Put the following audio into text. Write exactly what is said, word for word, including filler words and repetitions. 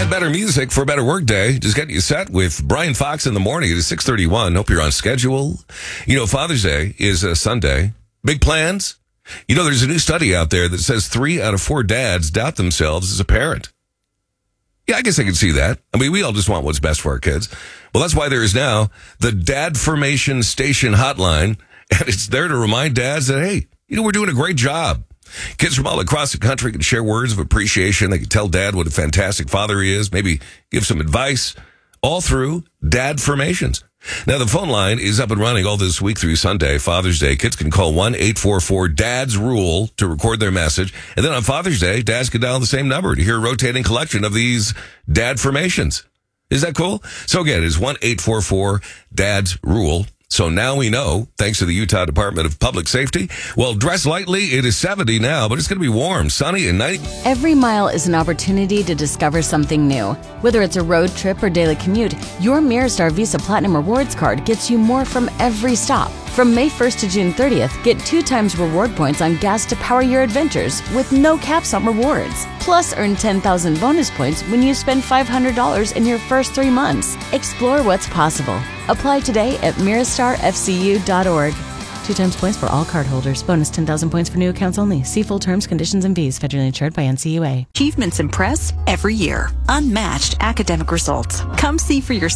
better music for a better workday. Just getting you set with Brian Fox in the morning. It is six thirty-one. Hope you're on schedule. You know, Father's Day is a Sunday. Big plans? You know, there's a new study out there that says three out of four dads doubt themselves as a parent. Yeah, I guess I can see that. I mean, we all just want what's best for our kids. Well, that's why there is now the Dad Formation Station Hotline, and it's there to remind dads that, hey, you know, we're doing a great job. Kids from all across the country can share words of appreciation. They can tell dad what a fantastic father he is, maybe give some advice, all through Dad Formations. Now, the phone line is up and running all this week through Sunday, Father's Day. Kids can call one eight four four dad's rule to record their message. And then on Father's Day, dads can dial the same number to hear a rotating collection of these Dad Formations. Is that cool? So again, it is one eight four four dad's rule. So now we know, thanks to the Utah Department of Public Safety. Well, dress lightly. It is seventy now, but it's going to be warm, sunny, and ninety. Every mile is an opportunity to discover something new. Whether it's a road trip or daily commute, your Mirastar Visa Platinum Rewards card gets you more from every stop. From May first to June thirtieth, get two times reward points on gas to power your adventures with no caps on rewards. Plus, earn ten thousand bonus points when you spend five hundred dollars in your first three months. Explore what's possible. Apply today at mirastar f c u dot org. Two times points for all cardholders. Bonus ten thousand points for new accounts only. See full terms, conditions, and fees. Federally insured by N C U A. Achievements impress every year. Unmatched academic results. Come see for yourself.